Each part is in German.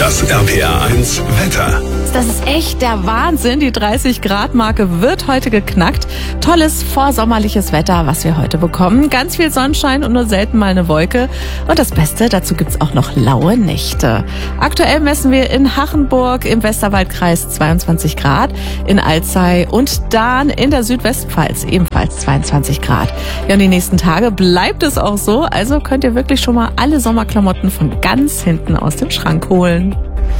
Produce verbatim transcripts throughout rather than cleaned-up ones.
Das R P R eins Wetter. Das ist echt der Wahnsinn. Die dreißig Grad Marke wird heute geknackt. Tolles vorsommerliches Wetter, was wir heute bekommen. Ganz viel Sonnenschein und nur selten mal eine Wolke. Und das Beste, dazu gibt's auch noch laue Nächte. Aktuell messen wir in Hachenburg im Westerwaldkreis zweiundzwanzig Grad, in Alzey und Dahn in der Südwestpfalz ebenfalls zweiundzwanzig Grad. Ja, und die nächsten Tage bleibt es auch so. Also könnt ihr wirklich schon mal alle Sommerklamotten von ganz hinten aus dem Schrank holen.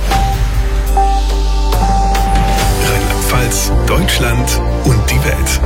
Rheinland-Pfalz, Deutschland und die Welt.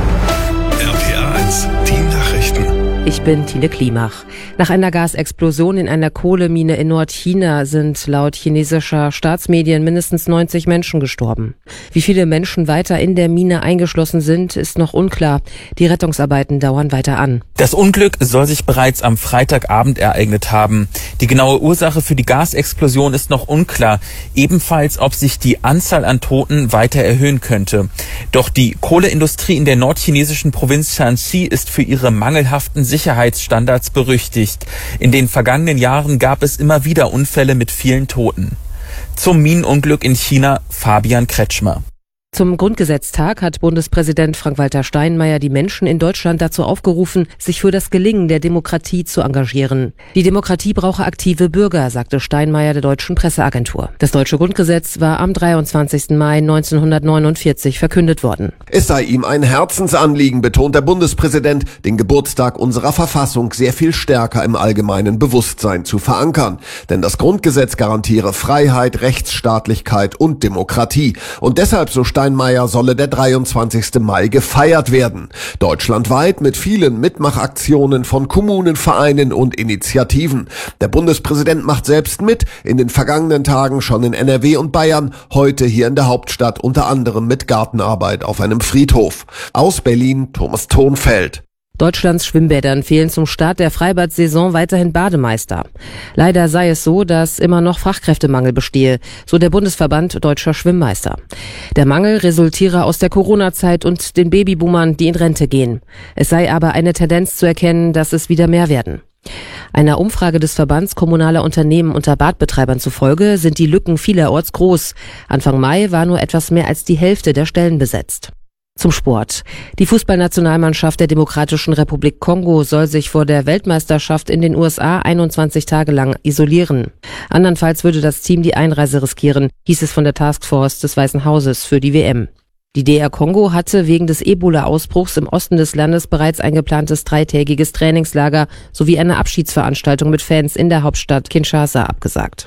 R P R eins, die Nachrichten. Ich bin Tine Klimach. Nach einer Gasexplosion in einer Kohlemine in Nordchina sind laut chinesischer Staatsmedien mindestens neunzig Menschen gestorben. Wie viele Menschen weiter in der Mine eingeschlossen sind, ist noch unklar. Die Rettungsarbeiten dauern weiter an. Das Unglück soll sich bereits am Freitagabend ereignet haben. Die genaue Ursache für die Gasexplosion ist noch unklar. Ebenfalls, ob sich die Anzahl an Toten weiter erhöhen könnte. Doch die Kohleindustrie in der nordchinesischen Provinz Shanxi ist für ihre mangelhaften Sicherheitsstandards berüchtigt. In den vergangenen Jahren gab es immer wieder Unfälle mit vielen Toten. Zum Minenunglück in China, Fabian Kretschmer. Zum Grundgesetztag hat Bundespräsident Frank-Walter Steinmeier die Menschen in Deutschland dazu aufgerufen, sich für das Gelingen der Demokratie zu engagieren. Die Demokratie brauche aktive Bürger, sagte Steinmeier der Deutschen Presseagentur. Das deutsche Grundgesetz war am dreiundzwanzigsten Mai neunzehnhundertneunundvierzig verkündet worden. Es sei ihm ein Herzensanliegen, betont der Bundespräsident, den Geburtstag unserer Verfassung sehr viel stärker im allgemeinen Bewusstsein zu verankern. Denn das Grundgesetz garantiere Freiheit, Rechtsstaatlichkeit und Demokratie. Und deshalb, so Steinmeier, solle der dreiundzwanzigste Mai gefeiert werden. Deutschlandweit mit vielen Mitmachaktionen von Kommunen, Vereinen und Initiativen. Der Bundespräsident macht selbst mit, in den vergangenen Tagen schon in N R W und Bayern, heute hier in der Hauptstadt unter anderem mit Gartenarbeit auf einem Friedhof. Aus Berlin, Thomas Thonfeld. Deutschlands Schwimmbädern fehlen zum Start der Freibad-Saison weiterhin Bademeister. Leider sei es so, dass immer noch Fachkräftemangel bestehe, so der Bundesverband Deutscher Schwimmmeister. Der Mangel resultiere aus der Corona-Zeit und den Babyboomern, die in Rente gehen. Es sei aber eine Tendenz zu erkennen, dass es wieder mehr werden. Einer Umfrage des Verbands kommunaler Unternehmen unter Badbetreibern zufolge sind die Lücken vielerorts groß. Anfang Mai war nur etwas mehr als die Hälfte der Stellen besetzt. Zum Sport. Die Fußballnationalmannschaft der Demokratischen Republik Kongo soll sich vor der Weltmeisterschaft in den U S A einundzwanzig Tage lang isolieren. Andernfalls würde das Team die Einreise riskieren, hieß es von der Taskforce des Weißen Hauses für die W M. Die D R Kongo hatte wegen des Ebola-Ausbruchs im Osten des Landes bereits ein geplantes dreitägiges Trainingslager sowie eine Abschiedsveranstaltung mit Fans in der Hauptstadt Kinshasa abgesagt.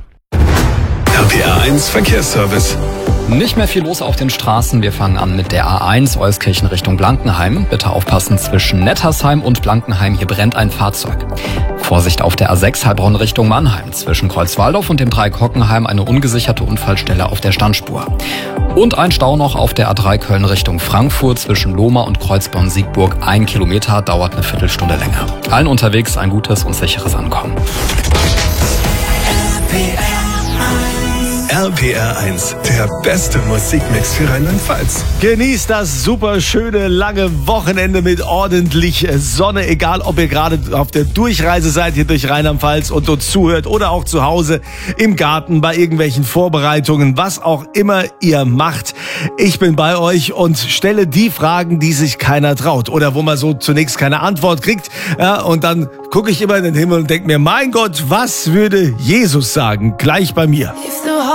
R P R eins Verkehrsservice. Nicht mehr viel los auf den Straßen. Wir fangen an mit der A eins Euskirchen Richtung Blankenheim. Bitte aufpassen, zwischen Nettersheim und Blankenheim, hier brennt ein Fahrzeug. Vorsicht auf der A sechs Heilbronn Richtung Mannheim. Zwischen Kreuzwaldorf und dem Dreieck Hockenheim eine ungesicherte Unfallstelle auf der Standspur. Und ein Stau noch auf der A drei Köln Richtung Frankfurt. Zwischen Lohmar und Kreuzborn-Siegburg. Ein Kilometer, dauert eine Viertelstunde länger. Allen unterwegs ein gutes und sicheres Ankommen. R P R eins, der beste Musikmix für Rheinland-Pfalz. Genießt das super schöne, lange Wochenende mit ordentlich Sonne. Egal, ob ihr gerade auf der Durchreise seid hier durch Rheinland-Pfalz und uns zuhört oder auch zu Hause im Garten bei irgendwelchen Vorbereitungen, was auch immer ihr macht. Ich bin bei euch und stelle die Fragen, die sich keiner traut oder wo man so zunächst keine Antwort kriegt. Ja, und dann gucke ich immer in den Himmel und denke mir, mein Gott, was würde Jesus sagen? Gleich bei mir.